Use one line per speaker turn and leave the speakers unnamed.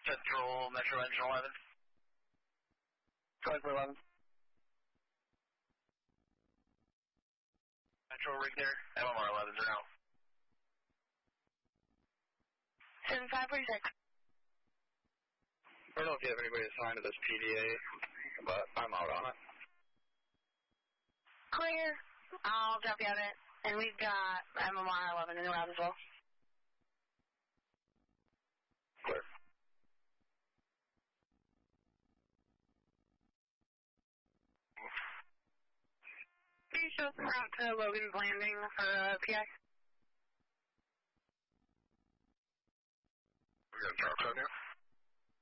Central Metro Engine 11.
Driver 11.
Metro rig there. MMR 11s are out.
7546.
I don't know if you have anybody assigned to this PDA, but I'm out on it.
Clear. I'll drop you on it. And we've got MMR 11 in the route as well.
Clear.
Can you show us the route to Logan's Landing for PI?
We got a truck on you?